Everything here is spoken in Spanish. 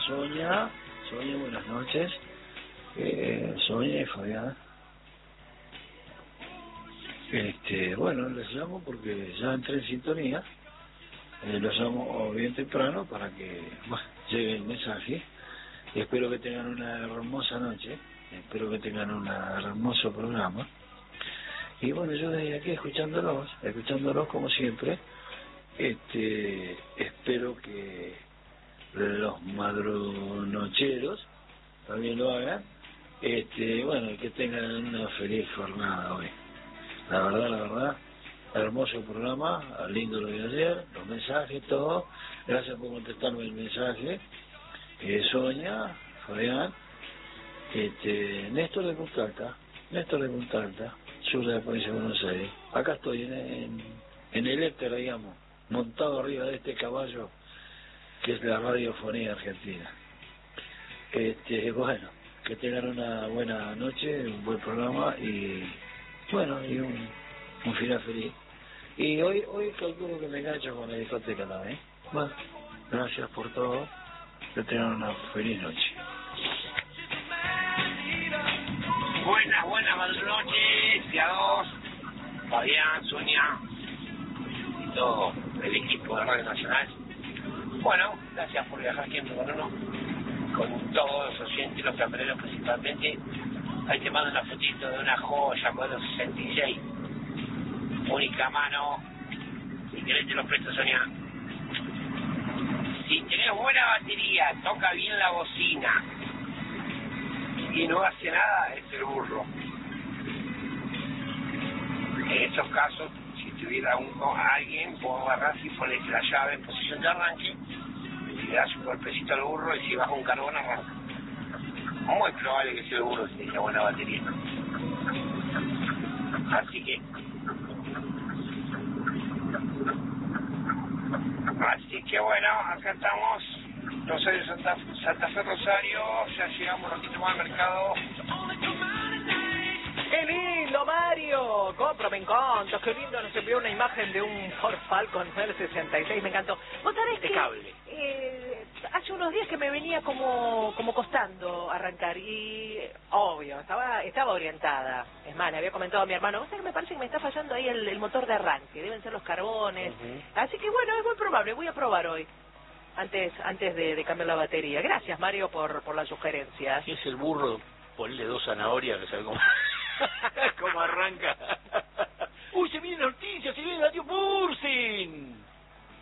Sonia, buenas noches. Sonia y Fabián. Bueno, les llamo porque ya entré en sintonía. Los llamo bien temprano para que llegue el mensaje. Y espero que tengan una hermosa noche. Espero que tengan un hermoso programa. Y bueno, yo desde aquí escuchándolos como siempre. Espero que los madrunocheros también lo hagan. Bueno, que tengan una feliz jornada hoy. La verdad, hermoso programa, lindo lo de ayer, los mensajes, todo. Gracias por contestarme el mensaje. Sonia, Fabián, Néstor de Punta Alta, sur de la provincia de Buenos Aires. Acá estoy en el éter, digamos, montado arriba de este caballo que es la radiofonía argentina. Bueno, que tengan una buena noche, un buen programa y bueno, y un final feliz. Y hoy calculo que me engancho con la discoteca también. Bueno, gracias por todo, que tengan una feliz noche. Buenas noches, día 2, Fabián, Sonia y todo el equipo de Radio Nacional. Bueno, gracias por viajar siempre con uno, con todos los oyentes, los camioneros principalmente. Ahí te mando una fotito de una joya, modelo 66, única mano. Si querés te lo presto, Sonia. Si tenés buena batería, toca bien la bocina y no hace nada, es el burro. En esos casos, si tuviera alguien, vos agarrás y pones la llave en posición de arranque y le das un golpecito al burro y si baja un carbón arranca. Muy probable que sea el burro si tenga buena batería. Así que bueno, acá estamos, Rosario, Santa Fe, Rosario, ya llegamos un ratito más al mercado. ¡Qué lindo, Mario! Compro, me encanta. Qué lindo, nos envió una imagen de un Ford Falcon L66, me encantó. ¿Vos sabés que hace unos días que me venía como costando arrancar y, obvio, estaba orientada. Es más, le había comentado a mi hermano, vos sabés que me parece que me está fallando ahí el motor de arranque, deben ser los carbones. Así que bueno, es muy probable, voy a probar hoy. Antes de cambiar la batería. Gracias, Mario, por la sugerencia. Si es el burro, ponle 2 zanahorias, que sabe cómo... ¿Cómo arranca? ¡Uy, se viene la noticia! ¡Se viene la tío Bursin!